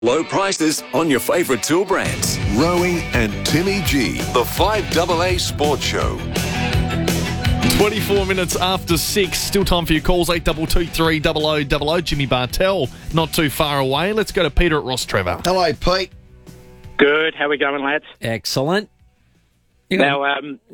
Low prices on your favourite tool brands. Rowie and Timmy G, the 5AA Sports Show. 24 minutes after 6. Still time for your calls. 8223 0000. Jimmy Bartell not too far away. Let's go to Peter at Ross Trevor. Hello, Pete. Good. How are we going, lads? Excellent. So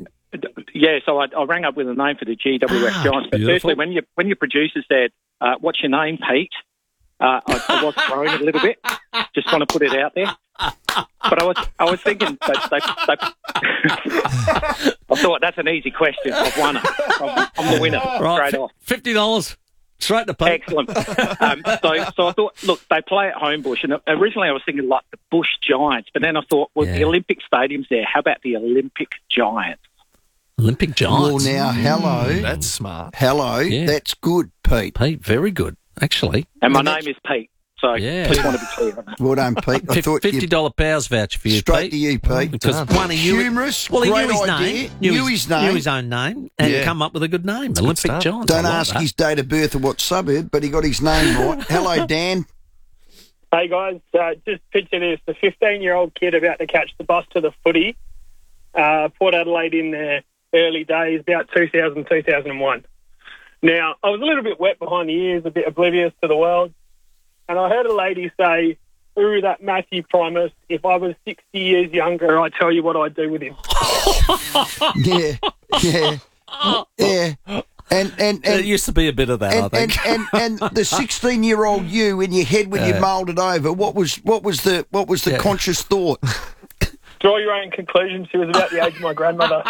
I rang up with a name for the GWS Giants. But beautiful. firstly, when your producer said, what's your name, Pete? I was thrown a little bit. Just want to put it out there. But I was thinking, I thought that's an easy question. I've won it. I'm the winner Right, straight off. $50 straight to Pete. Excellent. So I thought, look, they play at Homebush, and originally I was thinking like the Bush Giants, but then I thought, well, the Olympic Stadium's there. How about the Olympic Giants? Olympic Giants. Well, now, hello. That's smart. Hello. Yeah. That's good, Pete. Pete, very good, actually. And my name is Pete. So Yeah. just want to be clear on that. Well done, Pete. I thought you'd $50 powers voucher for you, straight Pete. to you, Pete. Because one of you... Humorous, Well, he great knew his idea. name. Knew his name. Knew his own name and Yeah. come up with a good name. Olympic start. Giants. Don't I like ask that. his date of birth or what suburb, but he got his name right. Hello, Dan. Hey guys, just picture this: the 15-year-old kid about to catch the bus to the footy. Port Adelaide in their early days, about 2000, 2001. Now, I was a little bit wet behind the ears, a bit oblivious to the world, and I heard a lady say, "Ooh, that Matthew promised, if I was 60 years younger, I'd tell you what I'd do with him." Yeah. And There used to be a bit of that, I think. and the 16-year-old you in your head when you mulled it over, what was the conscious thought? Draw your own conclusions. She was about the age of my grandmother.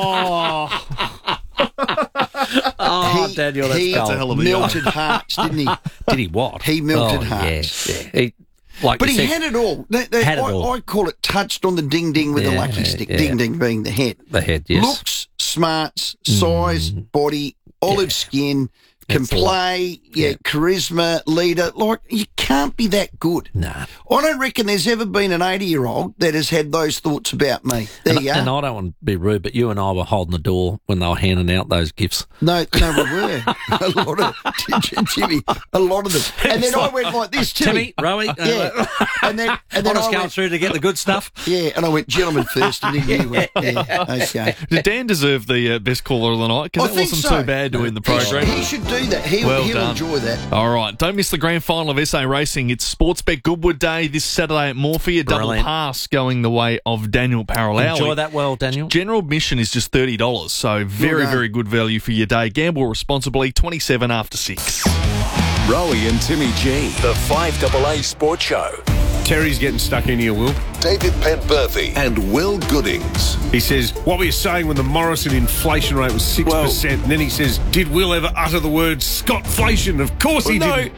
Daniel, that's he cold. a hell of a melted hearts, didn't he? Did he what? He melted Oh, hearts. Yeah. He, like But you he said, had it all. Had it all. I call it touched on the ding-ding with the Yeah, lucky stick. yeah. Ding-ding being the head. the head, yes. Looks, smarts, size, body, olive skin, can That's a lot. play, Yeah. charisma, leader. Like, you can't be that good. Nah. I don't reckon there's ever been an 80-year-old that has had those thoughts about me. There you And are. I don't want to be rude, but you and I were holding the door when they were handing out those gifts. No, we were. A lot of Jimmy, a lot of them. And then I went like this, Timmy, Rowie. Yeah. And then I'm just I going went, through to get the good stuff. yeah, and I went, gentlemen first, and then you went, yeah, okay. Did Dan deserve the best caller of the night? Because I that think wasn't so. too bad to win the He program. should do that. He'll Well done. enjoy that. All right, don't miss the grand final of SA Racing. It's Sportsbet Goodwood Day this Saturday at Morphy. A double Brilliant. pass going the way of Daniel Parallel. Enjoy that well, Daniel. General admission is just $30, so very, done. very good value for your day. Gamble responsibly, 27 after 6. Rowie and Timmy G, the 5AA Sports Show. Terry's getting stuck in here, Will. David Penberthy and Will Goodings. He says, what were you saying when the Morrison inflation rate was 6%? And then he says, did Will ever utter the word Scottflation? Of course he didn't.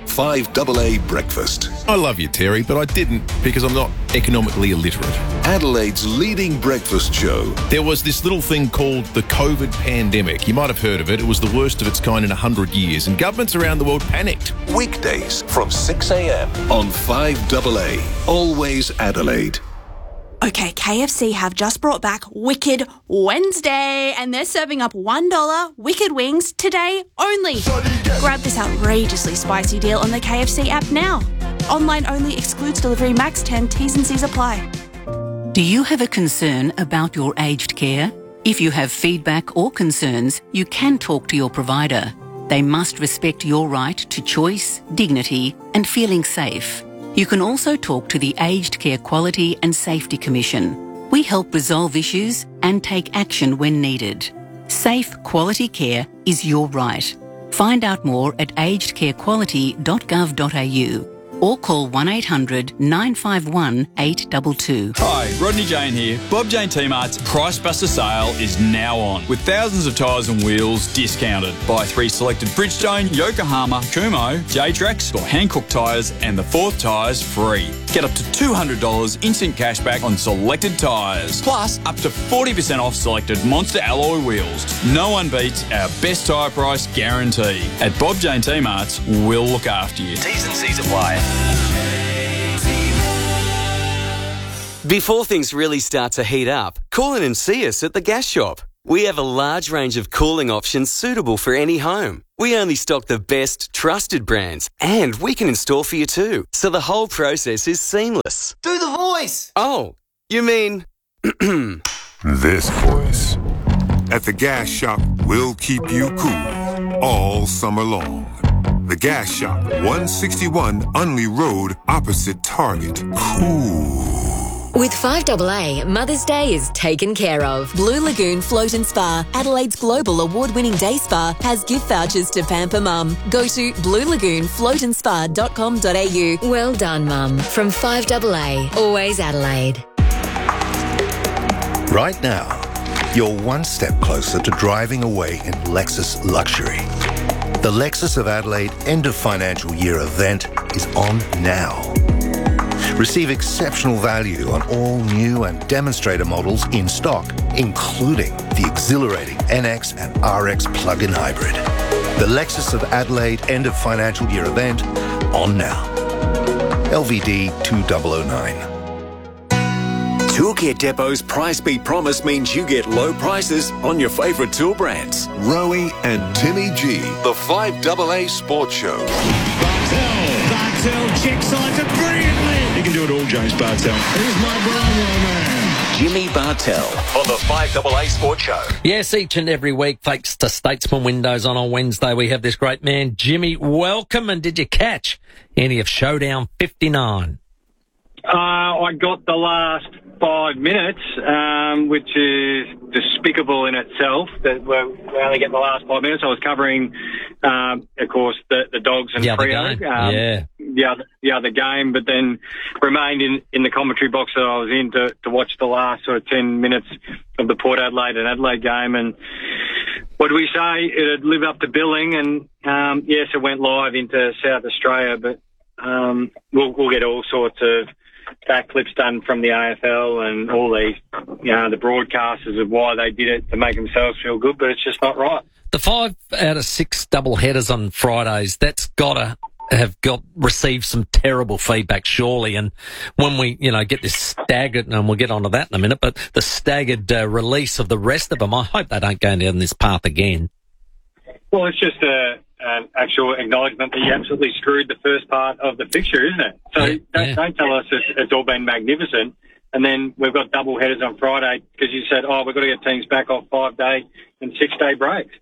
5AA Breakfast. I love you, Terry, but I didn't because I'm not economically illiterate. Adelaide's leading breakfast show. There was this little thing called the COVID pandemic. You might have heard of it. It was the worst of its kind in 100 years, and governments around the world panicked. Weekdays from 6 a.m. on 5AA. Always Adelaide. Okay, KFC have just brought back Wicked Wednesday, and they're serving up $1 Wicked Wings today only. Grab this outrageously spicy deal on the KFC app now. Online only, excludes delivery, max 10, T's and C's apply. Do you have a concern about your aged care? If you have feedback or concerns, you can talk to your provider. They must respect your right to choice, dignity, and feeling safe. You can also talk to the Aged Care Quality and Safety Commission. We help resolve issues and take action when needed. Safe, quality care is your right. Find out more at agedcarequality.gov.au or call 1800 951 822. Hi, Rodney Jane here. Bob Jane T-Mart's Price Buster sale is now on, with thousands of tyres and wheels discounted. Buy 3 selected Bridgestone, Yokohama, Kumho, J-Trax or Hankook tyres and the 4th tyres free. Get up to $200 instant cashback on selected tyres, plus up to 40% off selected Monster alloy wheels. No one beats our best tyre price guarantee. At Bob Jane T-Mart's, we'll look after you. T's and C's apply. Before things really start to heat up, call in and see us at the gas shop. We have a large range of cooling options suitable for any home. We only stock the best, trusted brands, and we can install for you too, so the whole process is seamless. Do the voice! Oh, you mean... This voice. At the gas shop, we'll keep you cool all summer long. The Gas Shop, 161 Unley Road, opposite Target. Cool. With 5AA, Mother's Day is taken care of. Blue Lagoon Float and Spa, Adelaide's global award-winning day spa, has gift vouchers to pamper Mum. Go to bluelagoonfloatandspa.com.au. Well done, Mum. From 5AA, always Adelaide. Right now, you're one step closer to driving away in Lexus luxury. The Lexus of Adelaide end of financial year event is on now. Receive exceptional value on all new and demonstrator models in stock, including the exhilarating NX and RX plug-in hybrid. The Lexus of Adelaide end of financial year event on now. LVD 2009. Toolkit Depot's Price Beat Promise means you get low prices on your favourite tool brands. Rowie and Timmy G, the 5AA Sports Show. Bartell checksides it brilliantly. You can do it all, James Bartell. Here's my Bravo man. Jimmy Bartell on the 5AA Sports Show. Yes, each and every week, thanks to Statesman Windows on Wednesday, we have this great man, Jimmy. Welcome, and did you catch any of Showdown 59? I got the last 5 minutes, which is despicable in itself that we only get the last 5 minutes. I was covering, of course, the Dogs and Freo. The other game, but then remained in the commentary box that I was in to watch the last sort of 10 minutes of the Port Adelaide and Adelaide game. And what do we say? It'd live up to billing, and yes, it went live into South Australia, but we'll get all sorts of backflips done from the AFL and all these, the broadcasters of why they did it to make themselves feel good, but it's just not right. The 5 out of 6 double headers on Fridays, that's got to received some terrible feedback, surely. And when we, get this staggered, and we'll get onto that in a minute, but the staggered release of the rest of them, I hope they don't go down this path again. Well, it's just an actual acknowledgement that you absolutely screwed the first part of the fixture, isn't it? So don't tell us it's all been magnificent. And then we've got double headers on Friday because you said, we've got to get teams back off 5-day and 6-day breaks.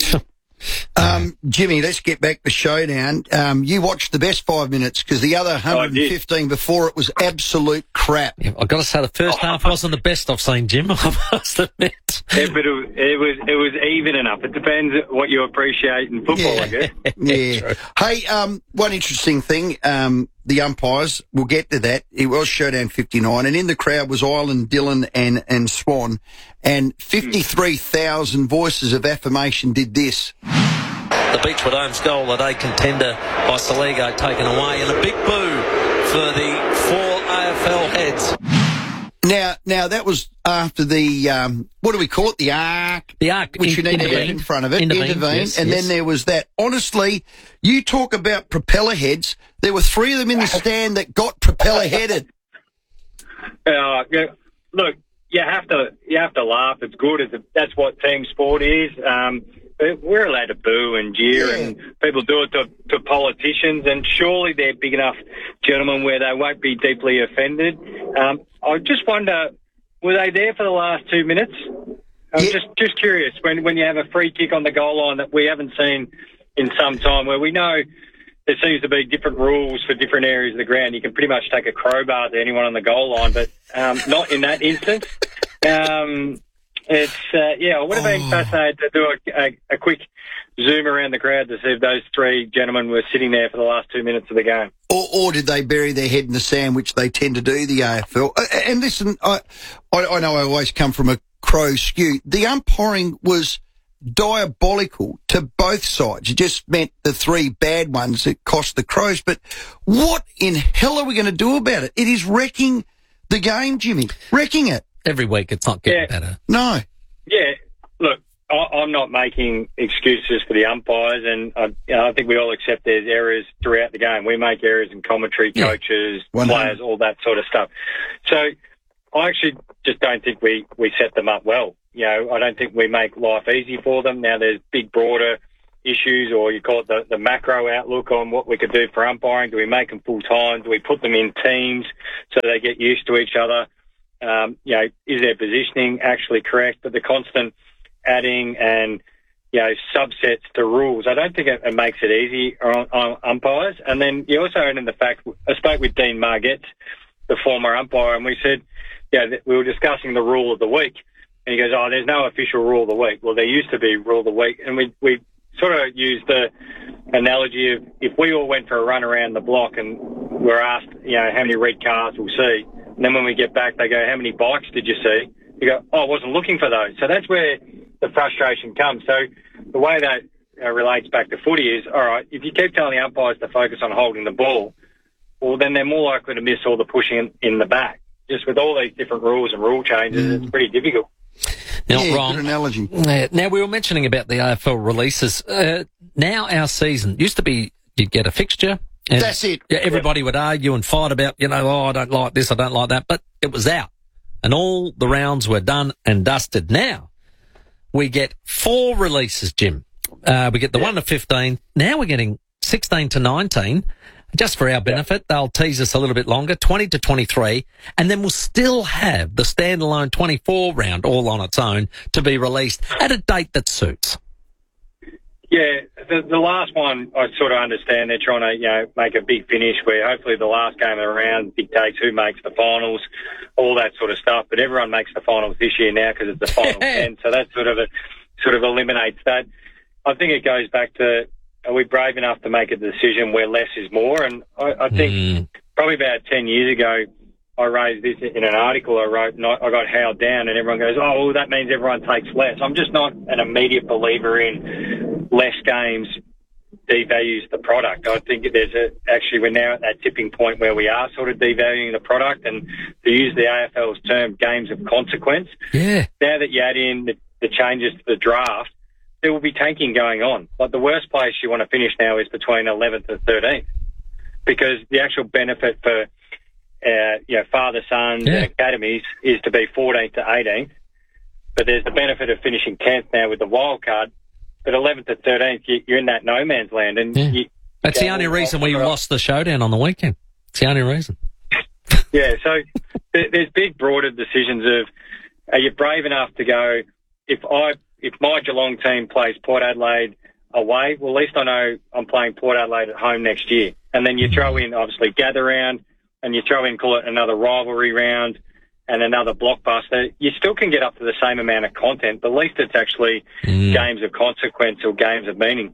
Jimmy, let's get back to Showdown. You watched the best 5 minutes because the other 115 before it was absolute crap. Yeah, I've got to say the first half wasn't the best I've seen, Jim. I must admit. Yeah, but it was even enough. It depends what you appreciate in football, I guess. Yeah. Hey, one interesting thing. The umpires, we'll get to that. It was Showdown 59, and in the crowd was Ireland, Dillon, and Swan, and 53,000 voices of affirmation did this. The Beechwood Homes goal, the day contender by Saligo taken away, and a big boo for the 4 AFL heads. Now that was after the, what do we call it? The arc. The arc. Which you need to have in front of it. Intervene. Yes, and then there was that. Honestly, you talk about propeller heads. There were 3 of them in the stand that got propeller headed. Look, you have to laugh. It's good. That's what team sport is. We're allowed to boo and jeer, and people do it to politicians, and surely they're big enough gentlemen where they won't be deeply offended. I just wonder, were they there for the last 2 minutes? I'm just curious, when you have a free kick on the goal line that we haven't seen in some time, where we know there seems to be different rules for different areas of the ground. You can pretty much take a crowbar to anyone on the goal line, but not in that instance. I would have been fascinated to do a quick zoom around the crowd to see if those 3 gentlemen were sitting there for the last 2 minutes of the game. Or did they bury their head in the sand, which they tend to do, the AFL? And listen, I know I always come from a Crow skew. The umpiring was diabolical to both sides. It just meant the 3 bad ones that cost the Crows. But what in hell are we going to do about it? It is wrecking the game, Jimmy. Wrecking it. Every week it's not getting better. No. Yeah, look, I'm not making excuses for the umpires, and I think we all accept there's errors throughout the game. We make errors in commentary, coaches, players, all that sort of stuff. So I actually just don't think we set them up well. You know, I don't think we make life easy for them. Now there's big, broader issues, or you call it the macro outlook on what we could do for umpiring. Do we make them full-time? Do we put them in teams so they get used to each other? You know, is their positioning actually correct? But the constant adding and, you know, subsets to rules, I don't think it makes it easy on umpires. And then you also own in the fact, I spoke with Dean Margetts, the former umpire, and we said, we were discussing the rule of the week. And he goes, there's no official rule of the week. Well, there used to be rule of the week. And we sort of used the analogy of if we all went for a run around the block and we're asked, you know, how many red cars we'll see. And then when we get back, they go, how many bikes did you see? You go, I wasn't looking for those. So that's where the frustration comes. So the way that relates back to footy is, all right, if you keep telling the umpires to focus on holding the ball, well, then they're more likely to miss all the pushing in the back. Just with all these different rules and rule changes, it's pretty difficult. Not wrong. Good analogy. Now, we were mentioning about the AFL releases. Now our season used to be you'd get a fixture. And that's it. Everybody would argue and fight about, you know, I don't like this, I don't like that, but it was out. And all the rounds were done and dusted. Now we get 4 releases, Jim. We get the 1 to 15. Now we're getting 16 to 19. Just for our benefit, they'll tease us a little bit longer, 20 to 23, and then we'll still have the standalone 24 round all on its own to be released at a date that suits. Yeah, the last one, I sort of understand they're trying to, you know, make a big finish where hopefully the last game of the round dictates who makes the finals, all that sort of stuff. But everyone makes the finals this year now because it's the final 10, so that sort of eliminates that. I think it goes back to, are we brave enough to make a decision where less is more? And I think probably about 10 years ago, I raised this in an article I wrote, and I got howled down, and everyone goes, oh, well, that means everyone takes less. I'm just not an immediate believer in less games devalues the product. I think actually we're now at that tipping point where we are sort of devaluing the product, and to use the AFL's term, games of consequence. Yeah. Now that you add in the changes to the draft, there will be tanking going on. Like the worst place you want to finish now is between 11th and 13th, because the actual benefit for father-sons and academies is to be 14th to 18th. But there's the benefit of finishing 10th now with the wild card. But 11th to 13th, you're in that no man's land. And that's the only reason we lost the showdown on the weekend. It's the only reason. Yeah, so there's big, broader decisions of, are you brave enough to go, if my Geelong team plays Port Adelaide away, well, at least I know I'm playing Port Adelaide at home next year. And then you throw in, obviously, gather round, and you throw in, call it another rivalry round and another blockbuster. You still can get up to the same amount of content, but at least it's actually games of consequence or games of meaning.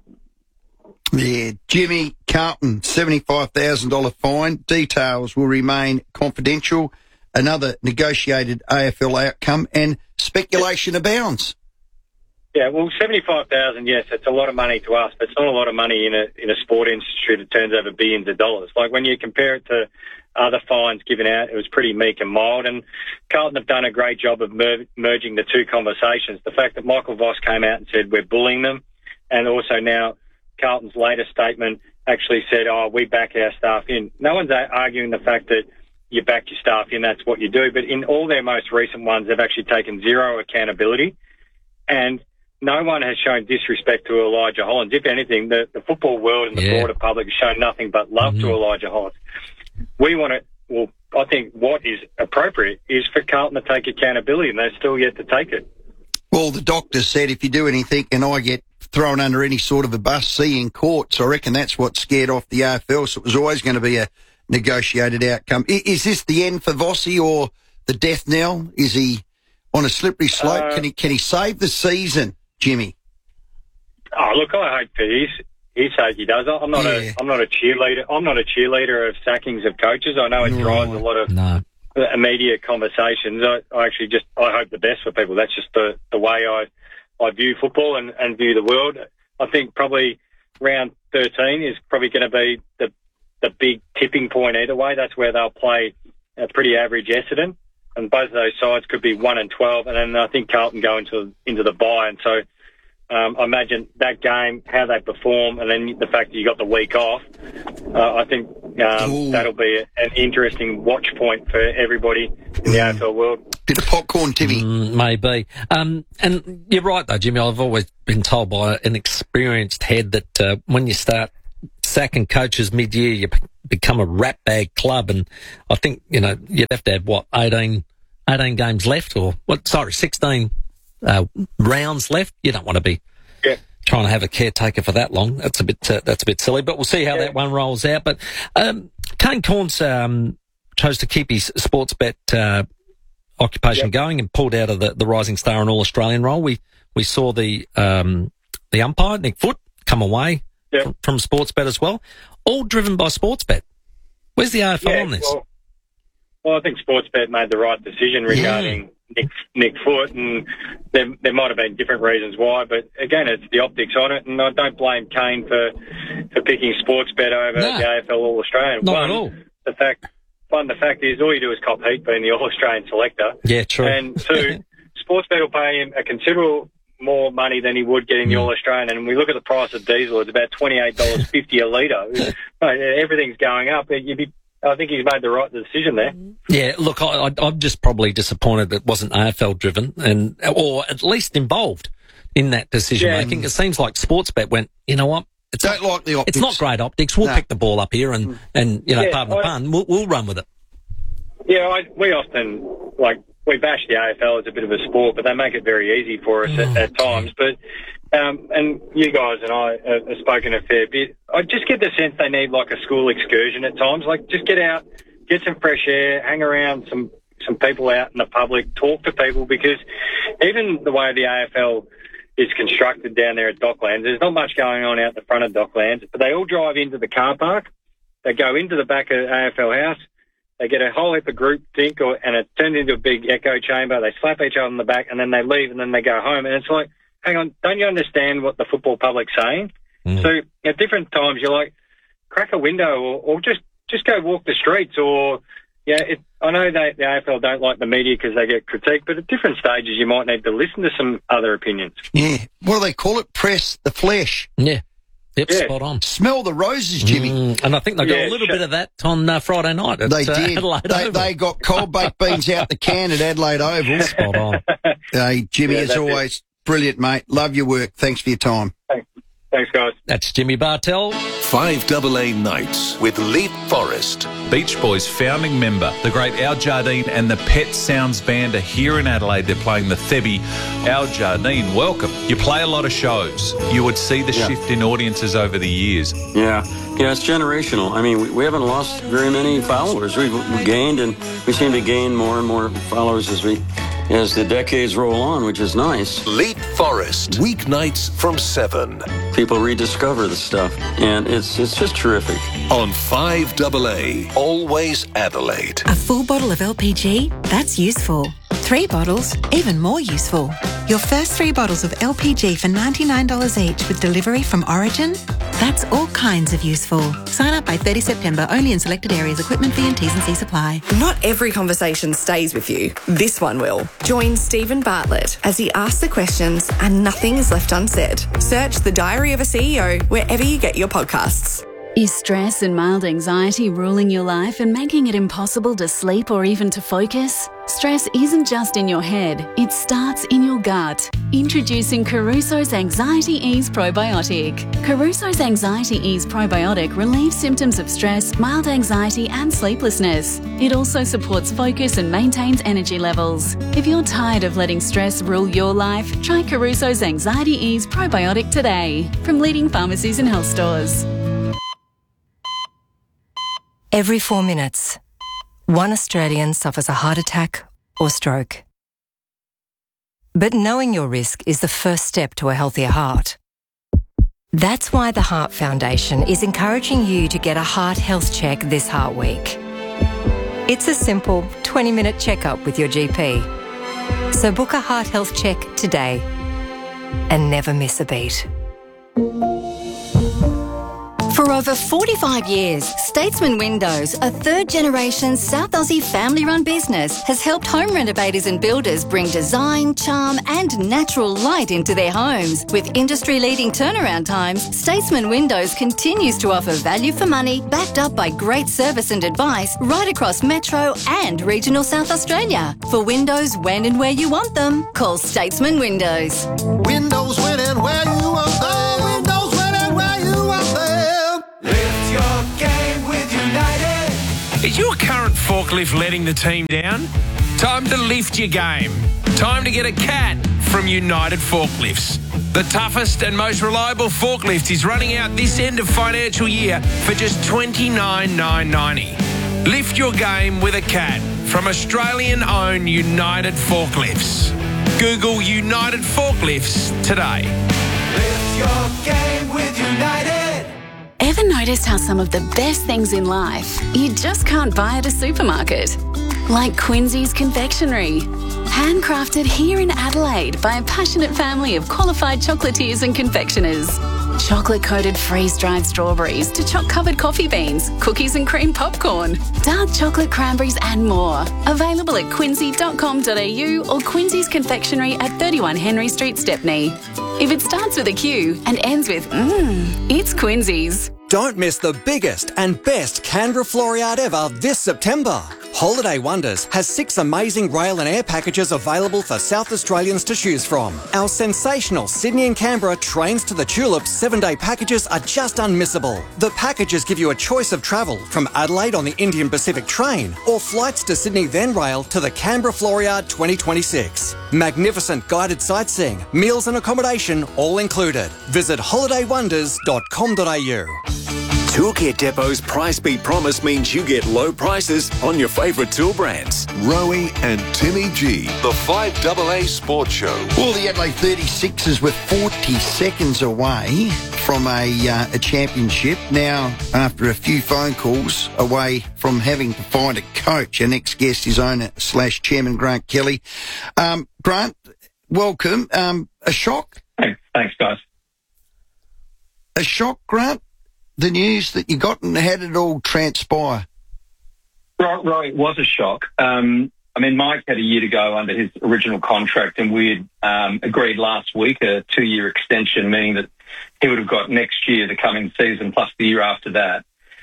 Yeah, Jimmy Carlton, $75,000 fine. Details will remain confidential. Another negotiated AFL outcome, and speculation abounds. Yeah, well, 75,000, yes, it's a lot of money to us, but it's not a lot of money in a sport industry that turns over billions of dollars. Like when you compare it to other fines given out, it was pretty meek and mild, and Carlton have done a great job of merging the two conversations. The fact that Michael Voss came out and said we're bullying them, and also now Carlton's latest statement actually said, we back our staff in. No one's arguing the fact that you back your staff in, that's what you do, but in all their most recent ones, they've actually taken zero accountability, and no one has shown disrespect to Elijah Hollands. If anything, the football world and the broader public has shown nothing but love to Elijah Hollands. We want to, well, I think what is appropriate is for Carlton to take accountability, and they're still yet to take it. Well, the doctor said if you do anything and I get thrown under any sort of a bus, see in court. So I reckon that's what scared off the AFL. So it was always going to be a negotiated outcome. Is this the end for Vossi or the death knell? Is he on a slippery slope? Can he save the season, Jimmy? Oh, look, I hope his sake he does. I'm not a cheerleader. I'm not a cheerleader of sackings of coaches. I know it drives a lot of immediate conversations. I hope the best for people. That's just the way I view football and view the world. I think probably round 13 is probably going to be the big tipping point either way. That's where they'll play a pretty average Essendon, and both of those sides could be 1 and 12, and then I think Carlton go into the bye, and so I imagine that game, how they perform, and then the fact that you got the week off, I think That'll be an interesting watch point for everybody in the AFL world. Bit of popcorn, Timmy. Maybe. And you're right, though, Jimmy. I've always been told by an experienced head that when you start sacking coaches mid-year, you become a rat bag club. And I think, you'd have to have, 18 games left 16 rounds left. You don't want to be trying to have a caretaker for that long. That's a bit silly, but we'll see how that one rolls out. But Kane Corns chose to keep his sports bet occupation going and pulled out of the Rising Star and All Australian role. We saw the umpire Nick Foote come away from sports bet as well, all driven by sports bet. Where's the AFL on this? Well, I think Sportsbet made the right decision regarding Nick Foote, and there might have been different reasons why, but again, it's the optics on it, and I don't blame Kane for picking Sportsbet over the AFL All Australian. Not at all. The fact is, all you do is cop heat being the All Australian selector. Yeah, true. And two, Sportsbet will pay him a considerable more money than he would getting the All Australian. And we look at the price of diesel; it's about $28.50 a litre. Everything's going up. I think he's made the right decision there. Yeah, look, I'm just probably disappointed that it wasn't AFL driven or at least involved in that decision making. It seems like Sportsbet went, you know what? Don't like the optics. It's not great optics. We'll pick the ball up here and pardon the pun, we'll run with it. Yeah, we often, we bash the AFL as a bit of a sport, but they make it very easy for us at times. But and you guys and I have spoken a fair bit. I just get the sense they need a school excursion at times. Just get out, get some fresh air, hang around some people out in the public, talk to people, because even the way the AFL is constructed down there at Docklands, there's not much going on out the front of Docklands, but they all drive into the car park. They go into the back of AFL House. They get a whole heap of group think, and it turns into a big echo chamber. They slap each other on the back, and then they leave, and then they go home. And it's like, hang on, don't you understand what the football public's saying? So at different times, you're like, crack a window or just go walk the streets. Or, I know the AFL don't like the media because they get critiqued, but at different stages, you might need to listen to some other opinions. Yeah. What do they call it? Press the flesh. Yeah. Yep, spot on. Smell the roses, Jimmy. And I think they got a little bit of that on Friday night at Adelaide Oval. They got cold baked beans out the can at Adelaide Oval. Spot on. Hey, Jimmy, as always, brilliant, mate. Love your work. Thanks for your time. Thanks, guys. That's Jimmy Bartell. 5AA Nights with Leap Forest. Beach Boys founding member, the great Al Jardine and the Pet Sounds Band are here in Adelaide. They're playing the Thebby. Al Jardine, welcome. You play a lot of shows. You would see the shift in audiences over the years. Yeah, it's generational. I mean, we haven't lost very many followers. We've gained, and we seem to gain more and more followers as the decades roll on, which is nice. Leap Forest, weeknights from 7. People rediscover the stuff, and it's just terrific. On 5AA, always Adelaide. A full bottle of LPG? That's useful. 3 bottles? Even more useful. Your first 3 bottles of LPG for $99 each with delivery from Origin? That's all kinds of useful. Sign up by 30 September, only in selected areas. Equipment fee and T's and C's apply. Not every conversation stays with you. This one will. Join Stephen Bartlett as he asks the questions and nothing is left unsaid. Search The Diary of a CEO wherever you get your podcasts. Is stress and mild anxiety ruling your life and making it impossible to sleep or even to focus? Stress isn't just in your head, it starts in your gut. Introducing Caruso's Anxiety Ease Probiotic. Caruso's Anxiety Ease Probiotic relieves symptoms of stress, mild anxiety and sleeplessness. It also supports focus and maintains energy levels. If you're tired of letting stress rule your life, try Caruso's Anxiety Ease Probiotic today from leading pharmacies and health stores. Every 4 minutes, one Australian suffers a heart attack or stroke. But knowing your risk is the first step to a healthier heart. That's why the Heart Foundation is encouraging you to get a heart health check this Heart Week. It's a simple 20-minute checkup with your GP. So book a heart health check today and never miss a beat. For over 45 years, Statesman Windows, a third-generation South Aussie family-run business, has helped home renovators and builders bring design, charm and natural light into their homes. With industry-leading turnaround times, Statesman Windows continues to offer value for money, backed up by great service and advice right across Metro and regional South Australia. For windows when and where you want them, call Statesman Windows. Windows when and where you want them. Windows when and where you want them. Lift your game with United. Is your current forklift letting the team down? Time to lift your game. Time to get a CAT from United Forklifts. The toughest and most reliable forklift is running out this end of financial year for just $29,990. Lift your game with a CAT from Australian-owned United Forklifts. Google United Forklifts today. Lift your game with United. Ever noticed how some of the best things in life you just can't buy at a supermarket? Like Quincy's Confectionery. Handcrafted here in Adelaide by a passionate family of qualified chocolatiers and confectioners. Chocolate-coated freeze-dried strawberries to choc-covered coffee beans, cookies and cream popcorn, dark chocolate cranberries and more. Available at quincy.com.au or Quincy's Confectionery at 31 Henry Street, Stepney. If it starts with a Q and ends with it's Quincy's. Don't miss the biggest and best Canberra Floriade ever this September. Holiday Wonders has 6 amazing rail and air packages available for South Australians to choose from. Our sensational Sydney and Canberra Trains to the Tulips 7-day packages are just unmissable. The packages give you a choice of travel from Adelaide on the Indian Pacific train or flights to Sydney then rail to the Canberra Floriade 2026. Magnificent guided sightseeing, meals and accommodation all included. Visit holidaywonders.com.au. Toolkit Depot's Price Beat Promise means you get low prices on your favourite tool brands. Rowie and Timmy G, the 5AA Sports Show. Well, the Adelaide 36ers were 40 seconds away from a championship. Now, after a few phone calls away from having to find a coach, our next guest is owner/chairman Grant Kelly. Grant, welcome. A shock? Thanks, guys. A shock, Grant? The news that you got, and how did it all transpire? Right, it was a shock. Mike had a year to go under his original contract, and we had agreed last week a 2-year extension, meaning that he would have got next year, the coming season, plus the year after that.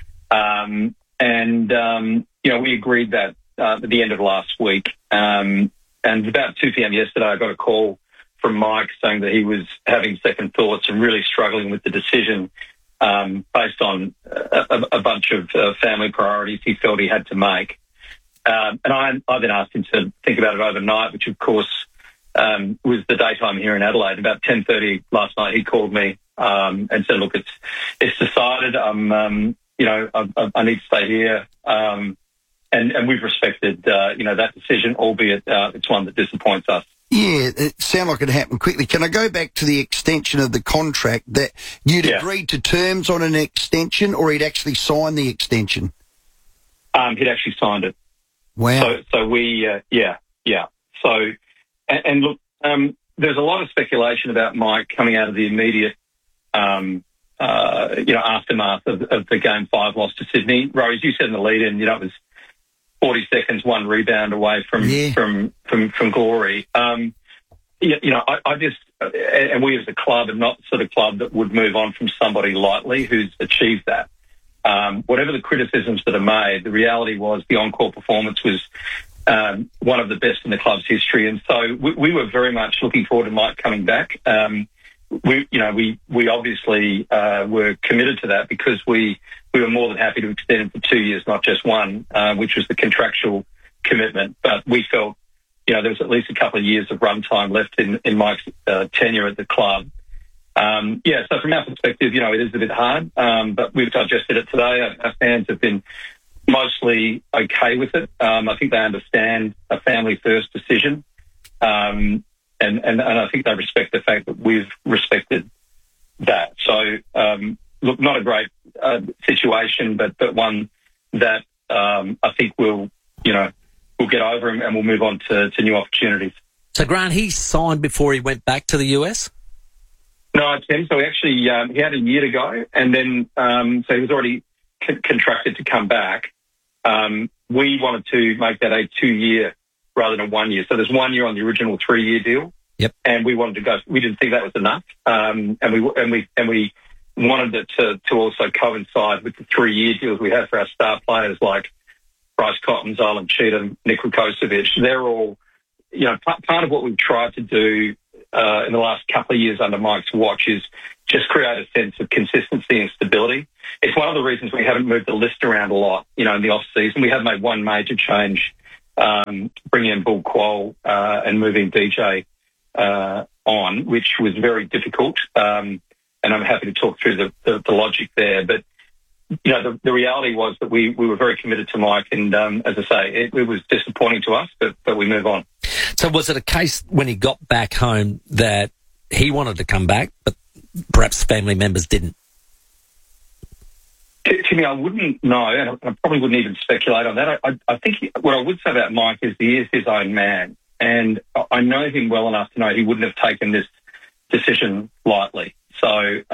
We agreed that at the end of last week. And about 2 p.m. yesterday, I got a call from Mike saying that he was having second thoughts and really struggling with the decision. Based on a bunch of family priorities he felt he had to make. And I then asked him to think about it overnight, which, of course, was the daytime here in Adelaide. About 10:30 last night, he called me and said, look, it's decided. I need to stay here. And we've respected, that decision, albeit it's one that disappoints us. Yeah, it sounded like it happened quickly. Can I go back to the extension of the contract, that you'd agreed to terms on an extension, or he'd actually signed the extension? He'd actually signed it. Wow. So we, So, and look, there's a lot of speculation about Mike coming out of the immediate, aftermath of the Game 5 loss to Sydney. Rose, you said in the lead-in, it was 40 seconds, 1 rebound away from glory. I just, and we as a club are not the sort of club that would move on from somebody lightly who's achieved that. Whatever the criticisms that are made, the reality was the encore performance was one of the best in the club's history. And so we were very much looking forward to Mike coming back. We obviously were committed to that because we were more than happy to extend it for 2 years, not just 1, which was the contractual commitment. But we felt, there was at least a couple of years of runtime left in Mike's tenure at the club. So from our perspective, it is a bit hard, but we've digested it today. Our fans have been mostly okay with it. I think they understand a family-first decision. And I think they respect the fact that we've respected that. So, look, not a great situation, but one that I think we'll get over and we'll move on to new opportunities. So, Grant, he signed before he went back to the US? No, Tim. So he actually he had a year to go, and then so he was already contracted to come back. We wanted to make that a 2-year rather than 1 year. So there's 1 year on the original 3-year deal. Yep. And we wanted to go. We didn't think that was enough. And we wanted it to also coincide with the 3-year deals we had for our star players like Bryce Cotton, Zylan Cheatham, Nick Vukocevic. They're all, part of what we've tried to do in the last couple of years under Mike's watch is just create a sense of consistency and stability. It's one of the reasons we haven't moved the list around a lot, in the off season. We have made one major change, bringing in Bull Quoll and moving DJ on, which was very difficult. And I'm happy to talk through the logic there. But, the reality was that we were very committed to Mike. And as I say, it was disappointing to us, but we move on. So was it a case when he got back home that he wanted to come back, but perhaps family members didn't? Timmy, I wouldn't know, and I probably wouldn't even speculate on that. I think what I would say about Mike is he is his own man. And I know him well enough to know he wouldn't have taken this decision lightly. So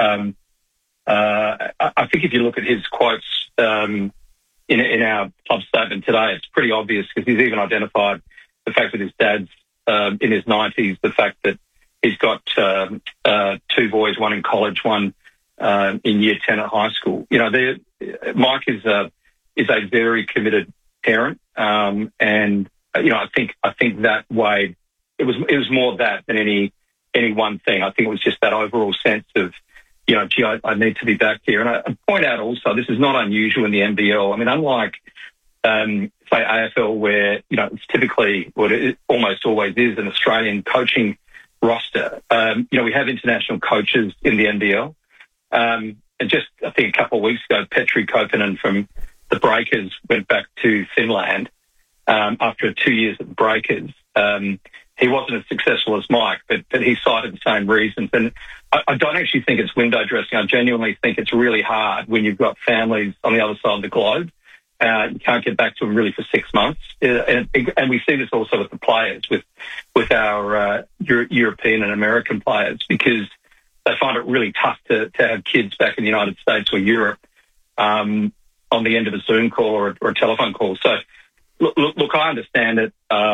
I think if you look at his quotes in our club statement today, it's pretty obvious because he's even identified the fact that his dad's in his 90s, the fact that he's got 2 boys, one in college, one in year 10 at high school. Mike is a very committed parent, and I think that way it was more that than any one thing. I think it was just that overall sense of, gee, I need to be back here. And I point out also, this is not unusual in the NBL. I mean, unlike say AFL, where it's typically what it almost always is an Australian coaching roster. We have international coaches in the NBL. And just I think a couple of weeks ago, Petri Koponen from the Breakers went back to Finland after 2 years at the Breakers. He wasn't as successful as Mike, but he cited the same reasons. And I don't actually think it's window dressing. I genuinely think it's really hard when you've got families on the other side of the globe. You can't get back to them really for 6 months. And we see this also with the players, with our European and American players, because they find it really tough to have kids back in the United States or Europe on the end of a Zoom call or a telephone call. So, look, I understand it,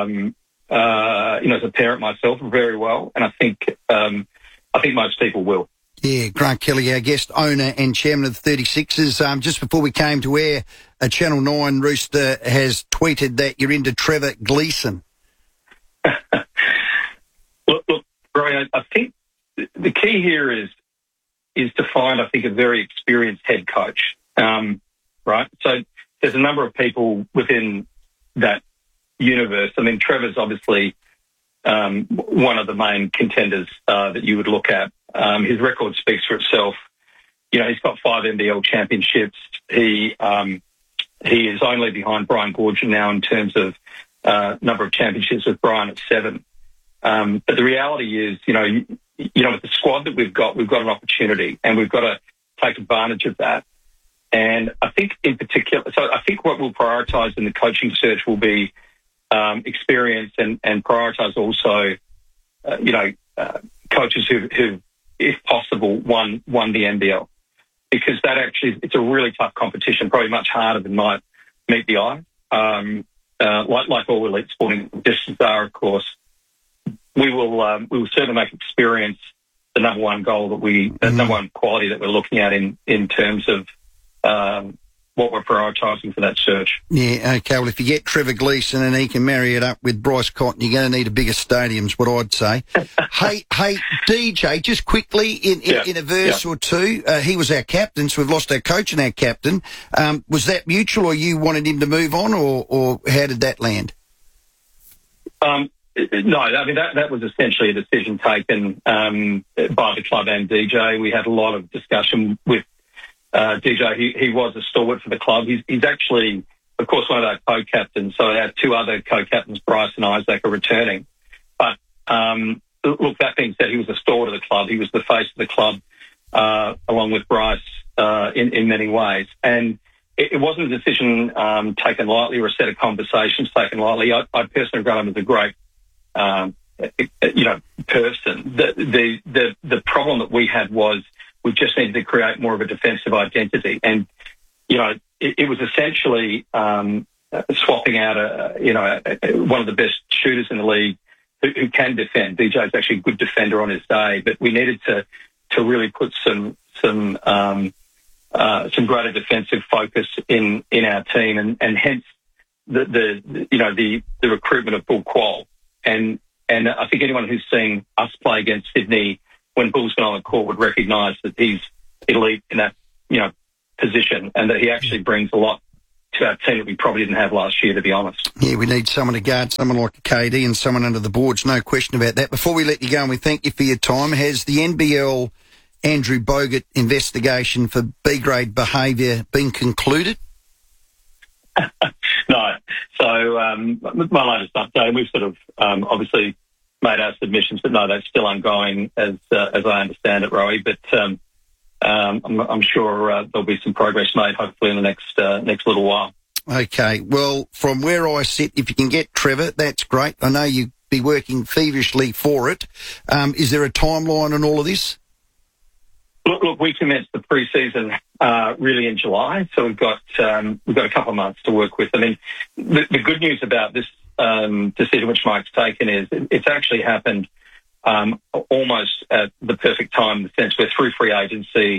as a parent myself very well, and I think most people will. Yeah, Grant Kelly, our guest, owner and chairman of the 36ers. Just before we came to air, a Channel 9 rooster has tweeted that you're into Trevor Gleeson. Look, Brian, I think the key here is to find, I think, a very experienced head coach, right? So there's a number of people within that universe. I mean, Trevor's obviously one of the main contenders that you would look at. His record speaks for itself. He's got 5 NBL championships. He is only behind Brian Goorjian now in terms of number of championships, with Brian at 7. But the reality is, with the squad that we've got an opportunity, and we've got to take advantage of that. And I think in particular, so I think what we'll prioritise in the coaching search will be experience and prioritise also, coaches who, if possible, won the NBL. Because that actually, it's a really tough competition, probably much harder than might meet the eye. Like all elite sporting conditions are, of course. We will certainly make experience the number one goal the number one quality that we're looking at in terms of what we're prioritising for that search. Yeah, okay. Well, if you get Trevor Gleeson and he can marry it up with Bryce Cotton, you're going to need a bigger stadium, is what I'd say. hey, DJ, just quickly, in a verse or two, he was our captain, so we've lost our coach and our captain. Was that mutual, or you wanted him to move on, or how did that land? No, I mean, that was essentially a decision taken by the club and DJ. We had a lot of discussion with DJ. He was a stalwart for the club. He's actually, of course, one of our co-captains. So our 2 other co-captains, Bryce and Isaac, are returning. But look, that being said, he was a stalwart of the club. He was the face of the club, along with Bryce, in many ways. And it wasn't a decision taken lightly, or a set of conversations taken lightly. I personally regard him as a great person. The problem that we had was we just needed to create more of a defensive identity, and it was essentially swapping out one of the best shooters in the league who can defend. DJ's actually a good defender on his day, but we needed to really put some greater defensive focus in our team, and hence the recruitment of Bull Quoll. And I think anyone who's seen us play against Sydney when Bull's been on the court would recognise that he's elite in that position, and that he actually brings a lot to our team that we probably didn't have last year, to be honest. Yeah, we need someone to guard someone like a KD and someone under the boards, no question about that. Before we let you go, and we thank you for your time, has the NBL Andrew Bogut investigation for B-grade behaviour been concluded? No. So my latest update, we've sort of obviously made our submissions, but no, that's still ongoing as I understand it, Rowie. But I'm sure there'll be some progress made hopefully in the next little while. Okay. Well, from where I sit, if you can get Trevor, that's great. I know you'd be working feverishly for it. Is there a timeline on all of this? Look, we commenced the pre-season really in July, so we've got a couple of months to work with. I mean, the good news about this decision which Mike's taken is it's actually happened almost at the perfect time, in the sense we're through free agency.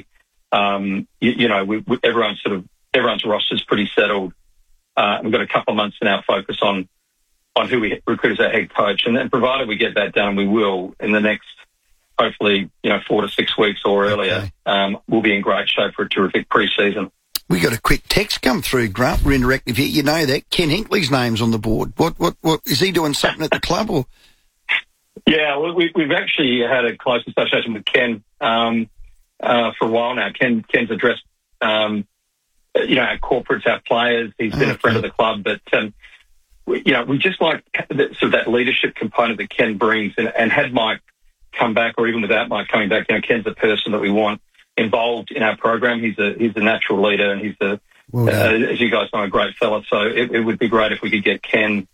Everyone's roster's pretty settled. We've got a couple of months to now focus on who we recruit as our head coach, and then provided we get that done, we will in the next, hopefully, 4 to 6 weeks or earlier, we'll be in great shape for a terrific pre-season. We got a quick text come through, Grant. We're interactive here. You know that Ken Hinkley's name's on the board. What is he doing something at the club or? Yeah, well, we've actually had a close association with Ken for a while now. Ken's addressed, our corporates, our players. He's been a friend of the club, but we just like that leadership component that Ken brings, and had Mike come back, or even without Mike coming back, Ken's the person that we want involved in our program. He's a natural leader, and he's as you guys know, a great fella. So it would be great if we could get Ken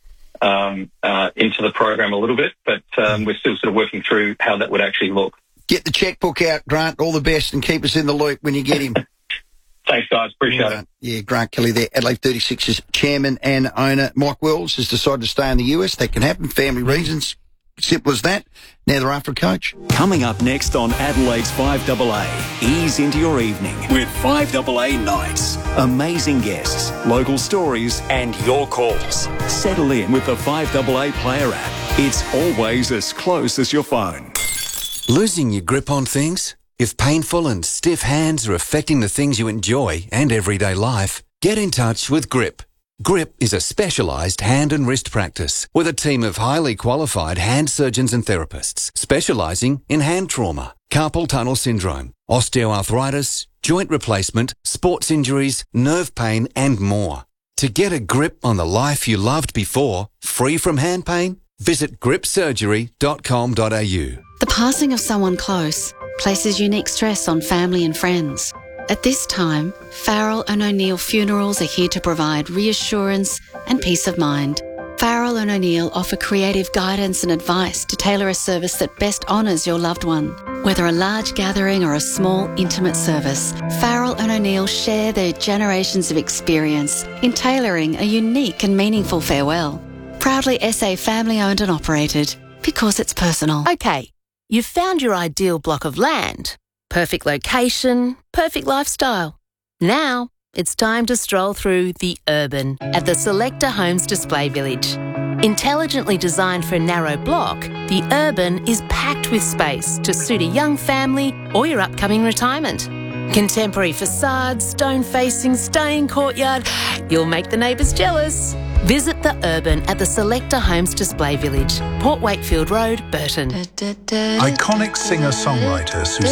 into the program a little bit, but we're still sort of working through how that would actually look. Get the checkbook out, Grant. All the best, and keep us in the loop when you get him. Thanks, guys. Appreciate it. Yeah, Grant Kelly there, Adelaide 36's chairman and owner. Mike Wells has decided to stay in the US. That can happen, family reasons. Simple as that. Now they're after a coach. Coming up next on Adelaide's 5AA, ease into your evening with 5AA Nights. Amazing guests, local stories, and your calls. Settle in with the 5AA Player app. It's always as close as your phone. Losing your grip on things? If painful and stiff hands are affecting the things you enjoy and everyday life, get in touch with Grip. Grip is a specialised hand and wrist practice with a team of highly qualified hand surgeons and therapists specialising in hand trauma, carpal tunnel syndrome, osteoarthritis, joint replacement, sports injuries, nerve pain and more. To get a grip on the life you loved before, free from hand pain, visit gripsurgery.com.au. The passing of someone close places unique stress on family and friends. At this time, Farrell and O'Neill Funerals are here to provide reassurance and peace of mind. Farrell and O'Neill offer creative guidance and advice to tailor a service that best honours your loved one. Whether a large gathering or a small, intimate service, Farrell and O'Neill share their generations of experience in tailoring a unique and meaningful farewell. Proudly SA family-owned and operated, because it's personal. Okay, you've found your ideal block of land. Perfect location, perfect lifestyle. Now, it's time to stroll through The Urban at the Selector Homes Display Village. Intelligently designed for a narrow block, The Urban is packed with space to suit a young family or your upcoming retirement. Contemporary facades, stone-facing, stunning courtyard. You'll make the neighbours jealous. Visit The Urban at the Selector Homes Display Village, Port Wakefield Road, Burton. Iconic singer-songwriter Suzanne